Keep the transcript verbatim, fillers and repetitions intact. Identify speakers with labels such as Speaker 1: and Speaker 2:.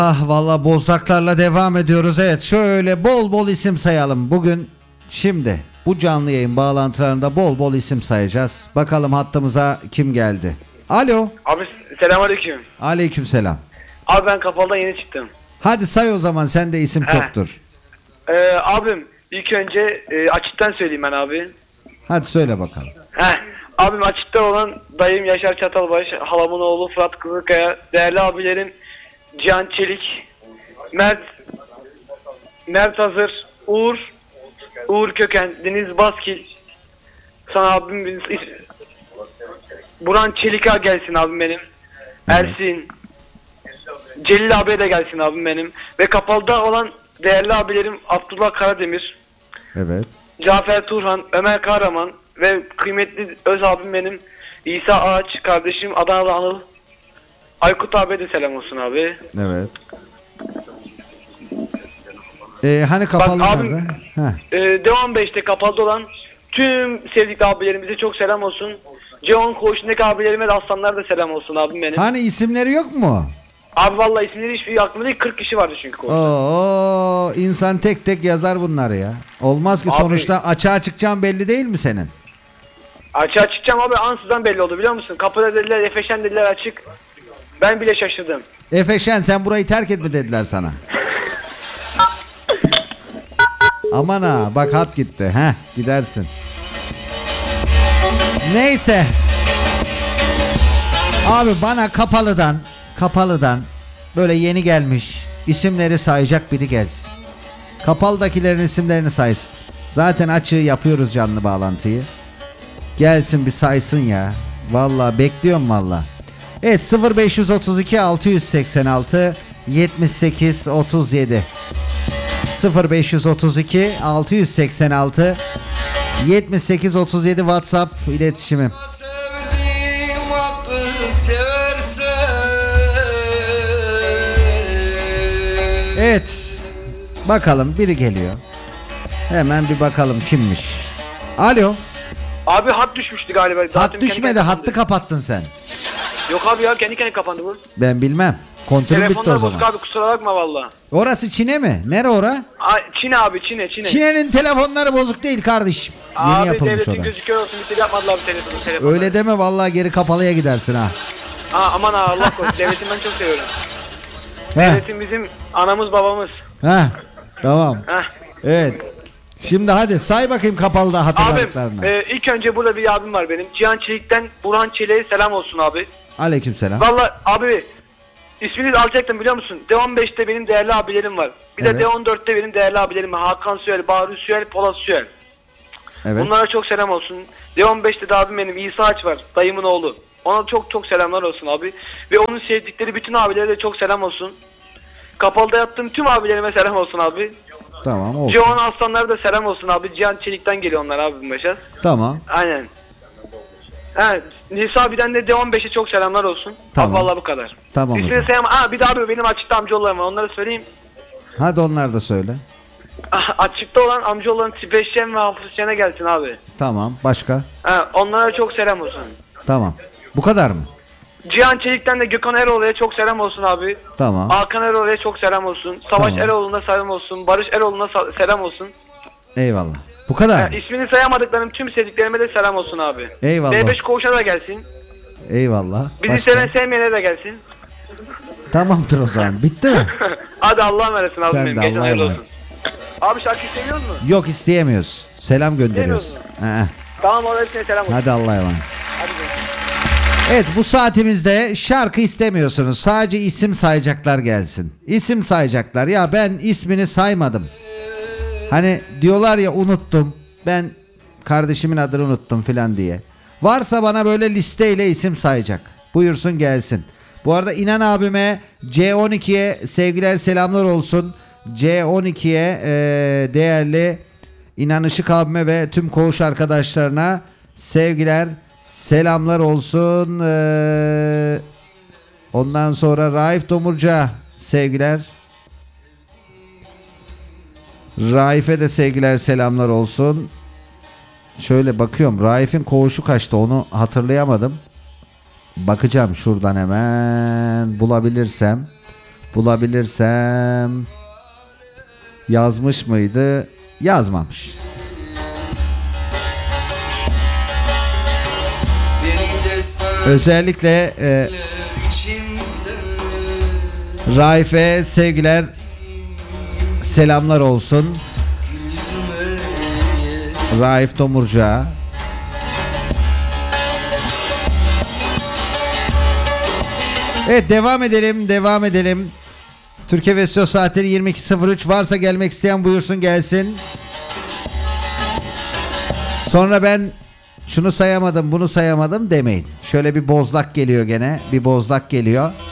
Speaker 1: Ah valla bozdaklarla devam ediyoruz. Evet, şöyle bol bol isim sayalım. Bugün şimdi bu canlı yayın bağlantılarında bol bol isim sayacağız. Bakalım hattımıza kim geldi? Alo.
Speaker 2: Abi selamünaleyküm.
Speaker 1: Aleykümselam.
Speaker 2: Abi ben kapalıdan yeni çıktım.
Speaker 1: Hadi say o zaman, sende isim
Speaker 2: He.
Speaker 1: çoktur.
Speaker 2: Ee, abim ilk önce e, açıktan söyleyeyim ben abi.
Speaker 1: Hadi söyle bakalım.
Speaker 2: Heh. Abim açıkta olan dayım Yaşar Çatalbaş, halamın oğlu Fırat Kızılkaya, değerli abilerim Cihan Çelik, Mert Mert Hazır, Uğur Uğur Köken, Deniz Baskil. Sana abim Buran Çelika gelsin abim benim. Ersin. Celil abiye de gelsin abim benim. Ve kapalıda olan değerli abilerim Abdullah Karademir,
Speaker 1: Evet.
Speaker 2: Cafer Turhan, Ömer Kahraman ve kıymetli öz abim benim İsa Ağaç, kardeşim Adanalı Anıl. Aykut abiye de selam olsun abi.
Speaker 1: Evet. Ee, hani kapalı
Speaker 2: Bak abim,
Speaker 1: nerede? Heh.
Speaker 2: e, D on beşte kapalıda olan tüm sevdikli abilerimize çok selam olsun. C on koğuşundaki abilerime de aslanlar da selam olsun abim benim.
Speaker 1: Hani isimleri yok mu?
Speaker 2: Abi vallahi isimleri hiçbir aklımda değil, kırk kişi vardı çünkü koğuşta.
Speaker 1: Oo, insan tek tek yazar bunları ya. Olmaz ki,
Speaker 2: Abi,
Speaker 1: sonuçta açığa çıkacağın belli değil mi senin?
Speaker 2: Açığa çıkacağım abi, ansızdan belli oldu biliyor musun? Kapıda dediler, Efeşen dediler açık. Ben bile şaşırdım.
Speaker 1: Efe Şen, sen burayı terk etme dediler sana. Aman ha, bak hat gitti. Heh, gidersin. Neyse. Abi bana kapalıdan kapalıdan böyle yeni gelmiş isimleri sayacak biri gelsin. Kapalıdakilerin isimlerini saysın. Zaten açığı yapıyoruz, canlı bağlantıyı. Gelsin bir saysın ya. Vallahi bekliyorum valla. Evet, sıfır beş otuz iki altı seksen altı yetmiş sekiz otuz yedi sıfır beş otuz iki altı seksen altı yetmiş sekiz otuz yedi WhatsApp iletişimi. Evet, bakalım biri geliyor. Hemen bir bakalım kimmiş. Alo.
Speaker 2: Abi hat düşmüştü galiba.
Speaker 1: Hat
Speaker 2: Zaten
Speaker 1: düşmedi, hattı kapattın sen.
Speaker 2: Yok abi ya, kendi kendine kapandı bu.
Speaker 1: Ben bilmem. Kontrol bitti o
Speaker 2: Telefonlar
Speaker 1: zaman.
Speaker 2: bozuk abi, kusura bakma valla.
Speaker 1: Orası Çin'e mi? Nere ora?
Speaker 2: Çin'e abi, Çin'e Çin'e.
Speaker 1: Çin'in telefonları bozuk değil kardeşim. Yeni
Speaker 2: Abi
Speaker 1: yapılmış
Speaker 2: devletin
Speaker 1: orada.
Speaker 2: gözü kör olsun, bir şey yapmadılar bu telefonu. telefonu.
Speaker 1: Öyle deme vallahi, geri kapalıya gidersin ha.
Speaker 2: Ha, aman ha, Allah korusun. Devletimi ben çok seviyorum.
Speaker 1: Heh,
Speaker 2: Devletin bizim anamız babamız.
Speaker 1: heh, tamam.
Speaker 2: Heh.
Speaker 1: Evet. Şimdi hadi say bakayım kapalıda
Speaker 2: Abim
Speaker 1: hatırladıklarını.
Speaker 2: e, ilk önce burada bir abim var benim. Cihan Çelik'ten Burhan Çelik'e selam olsun abi.
Speaker 1: Aleykümselam.
Speaker 2: Valla abi ismini alacaktım biliyor musun? D on beşte benim değerli abilerim var. Bir
Speaker 1: Evet.
Speaker 2: de D on dörtte benim değerli abilerim var. Hakan Süel, Bahri Süel, Polat Süel.
Speaker 1: Evet.
Speaker 2: Bunlara çok selam olsun. D on beşte de abim benim İsa Aç var. Dayımın oğlu. Ona çok çok selamlar olsun abi. Ve onun sevdikleri bütün abilere de çok selam olsun. Kapalıda yattığım tüm abilerime selam olsun abi.
Speaker 1: Tamam, olsun.
Speaker 2: Cihan Aslanlara da selam olsun abi. Cihan Çelik'ten geliyor onlar abi Başar.
Speaker 1: Tamam.
Speaker 2: Aynen. Evet. Nisa abiden de D on beşe çok selamlar olsun.
Speaker 1: Tamam.
Speaker 2: Abi vallahi bu kadar.
Speaker 1: Tamam
Speaker 2: İsmini
Speaker 1: hocam.
Speaker 2: sayamam. Aa bir daha abi benim açıkta amcaoğullarım var. Onları söyleyeyim.
Speaker 1: Hadi onlar da söyle.
Speaker 2: Açıkta olan amcaoğullarım Tibeşen ve Hafız Şen'e gelsin abi.
Speaker 1: Tamam. Başka?
Speaker 2: Ha, onlara çok selam olsun.
Speaker 1: Tamam. Bu kadar mı?
Speaker 2: Cihan Çelik'ten de Gökhan Eroğlu'ya çok selam olsun abi.
Speaker 1: Tamam.
Speaker 2: Hakan Eroğlu'ya çok selam olsun. Savaş
Speaker 1: Tamam.
Speaker 2: Eroğlu'na selam olsun. Barış Eroğlu'na sa- selam olsun.
Speaker 1: Eyvallah. Bu kadar.
Speaker 2: Ha, ismini sayamadıklarım tüm sevdiklerime de selam olsun abi.
Speaker 1: Eyvallah.
Speaker 2: B beş koğuşa da gelsin.
Speaker 1: Eyvallah.
Speaker 2: Bizi
Speaker 1: Başka?
Speaker 2: seven sevmeyene de gelsin.
Speaker 1: Tamamdır o zaman. Bitti mi?
Speaker 2: Hadi Allah'a emaretsin abi
Speaker 1: Sen
Speaker 2: benim.
Speaker 1: de
Speaker 2: Gecen
Speaker 1: Allah'a
Speaker 2: hayırlı
Speaker 1: emanet.
Speaker 2: olsun. Abi şarkı istemiyor musun?
Speaker 1: Yok, isteyemiyoruz. Selam gönderiyoruz.
Speaker 2: İstemiyoruz
Speaker 1: Ee,
Speaker 2: Tamam, orada hepsine selam olsun.
Speaker 1: hadi Allah'a emanet.
Speaker 2: Hadi canım.
Speaker 1: Evet, bu saatimizde şarkı istemiyorsunuz. Sadece isim sayacaklar gelsin. İsim sayacaklar. Ya ben ismini saymadım. Hani diyorlar ya, unuttum. Ben kardeşimin adını unuttum filan diye. Varsa bana böyle listeyle isim sayacak. Buyursun gelsin. Bu arada İnan abime, C on ikiye sevgiler selamlar olsun. C on ikiye e, değerli İnan Işık abime ve tüm koğuş arkadaşlarına sevgiler selamlar olsun. Ee, ondan sonra Raif Domurca sevgiler. Raif'e de sevgiler selamlar olsun. Şöyle bakıyorum, Raif'in koğuşu kaçtı, onu hatırlayamadım. Bakacağım şuradan hemen bulabilirsem. Bulabilirsem. Yazmış mıydı? Yazmamış. Özellikle e, Raif'e sevgiler, selamlar olsun. Raif Tomurcuğa. Evet, devam edelim, devam edelim. Türkiye Vesio saatleri yirmi iki sıfır üç. Varsa gelmek isteyen buyursun gelsin. Sonra ben şunu sayamadım, bunu sayamadım demeyin. Şöyle bir bozlak geliyor gene. Bir bozlak geliyor.